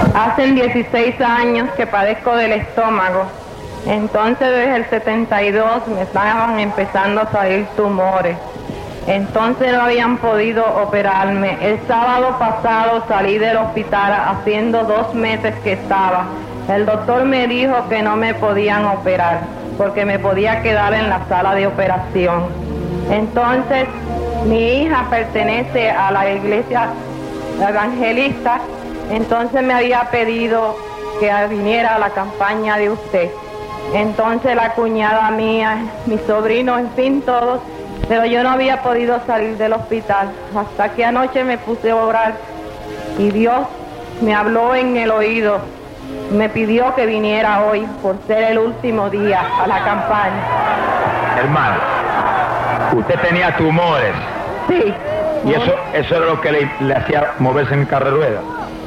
Hacen 16 años que padezco del estómago. Entonces desde el 72 me estaban empezando a salir tumores. Entonces no habían podido operarme. El sábado pasado salí del hospital haciendo 2 meses que estaba. El doctor me dijo que no me podían operar porque me podía quedar en la sala de operación. Entonces mi hija pertenece a la iglesia evangelista. Entonces me había pedido que viniera a la campaña de usted. Entonces la cuñada mía, mi sobrino, en fin, todos, pero yo no había podido salir del hospital. Hasta que anoche me puse a orar y Dios me habló en el oído. Me pidió que viniera hoy por ser el último día a la campaña. Hermano, usted tenía tumores. Sí. ¿Y eso era lo que le hacía moverse en carro de ruedas?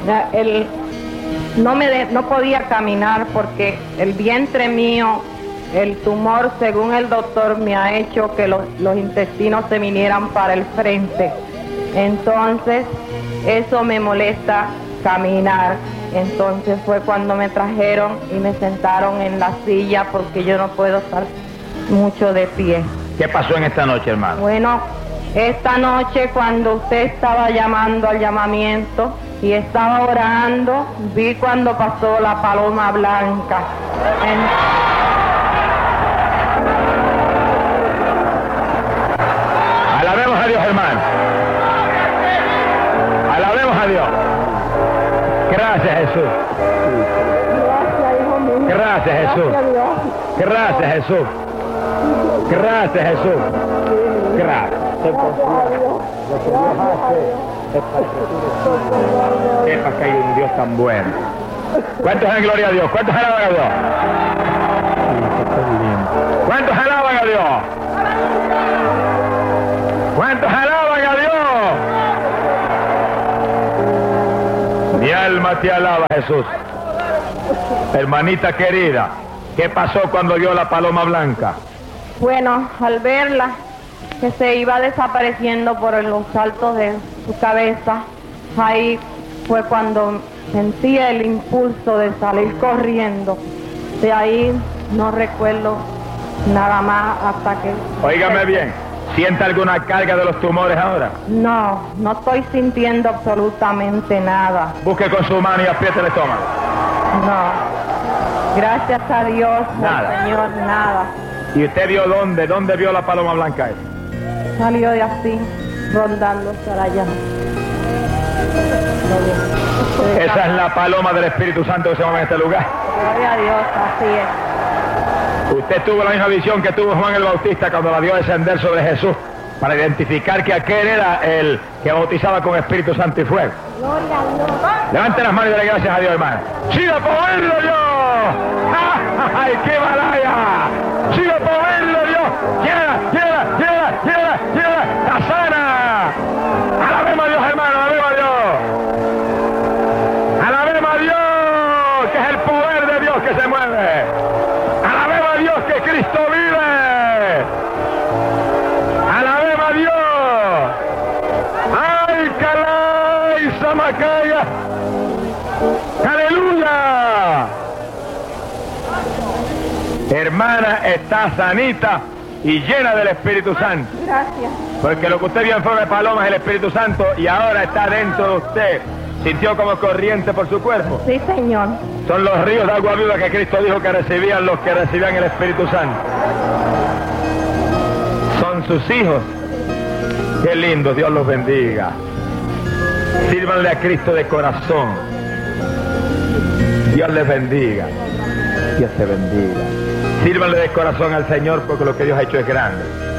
No podía caminar porque el vientre mío, el tumor, según el doctor, me ha hecho que los intestinos se vinieran para el frente. Entonces, eso me molesta caminar. Entonces fue cuando me trajeron y me sentaron en la silla porque yo no puedo estar mucho de pie. ¿Qué pasó en esta noche, hermano? Bueno, esta noche cuando usted estaba llamando al llamamiento y estaba orando, vi cuando pasó la paloma blanca. Alabemos a Dios, hermano. Alabemos a Dios. Gracias, Jesús. Gracias, hijo mío. Gracias, Jesús. Gracias, Jesús. Gracias, Jesús. Gracias. Sepa que hay un Dios tan bueno. ¿Cuántos dan gloria a Dios? ¿Cuántos alaban a Dios? ¿Cuántos alaban a Dios? ¿Cuántos alaban a Dios? Mi alma te alaba, Jesús. Hermanita querida, ¿qué pasó cuando vio la paloma blanca? Bueno, al verla, que se iba desapareciendo por los saltos de su cabeza, ahí fue cuando sentí el impulso de salir corriendo. De ahí no recuerdo nada más hasta que... Óigame bien, ¿siente alguna carga de los tumores ahora? No estoy sintiendo absolutamente nada. Busque con su mano y apriete el estómago. No, gracias a Dios, Nada. Señor, nada. ¿Y usted vio dónde? ¿Dónde vio la paloma blanca esa? Salió de así, rondando para allá. Esa es la paloma del Espíritu Santo que se mueve en este lugar. Gloria a Dios, así es. Usted tuvo la misma visión que tuvo Juan el Bautista cuando la vio descender sobre Jesús, para identificar que aquel era el que bautizaba con Espíritu Santo y fuego. Gloria a Dios. Levante las manos y dale gracias a Dios, hermano. ¡Siga por verlo, Dios! ¡Ay, qué malaya! ¡Siga por verlo, Dios! ¡Llega! ¡La sana! ¡Alabemos a Dios, hermano! ¡Alabemos a Dios! ¡Alabemos a Dios! Que es el poder de Dios que se mueve. ¡Alabemos a Dios que Cristo vive! ¡Alabemos a Dios! ¡Ay, calay, samacaya! ¡Aleluya! Hermana, está sanita y llena del Espíritu Santo. Gracias. Porque lo que usted vio en forma de paloma es el Espíritu Santo y ahora está dentro de usted. ¿Sintió como corriente por su cuerpo? Sí, Señor. Son los ríos de agua viva que Cristo dijo que recibían los que recibían el Espíritu Santo. Son sus hijos. Qué lindo, Dios los bendiga. Sírvanle a Cristo de corazón. Dios les bendiga. Dios te bendiga. Sírvanle de corazón al Señor porque lo que Dios ha hecho es grande.